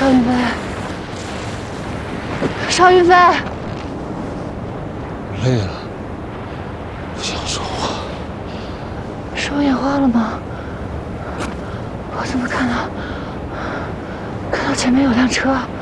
邵云飞，邵云飞， 累了，不想说话。 是我眼花了吗？我怎么看到前面有辆车？